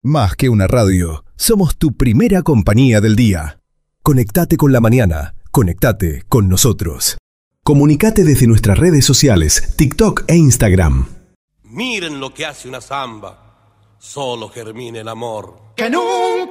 Más que una radio, somos tu primera compañía del día. Conectate con la mañana, conectate con nosotros. Comunicate desde nuestras redes sociales, TikTok e Instagram. Miren lo que hace una samba, solo germina el amor. Que nunca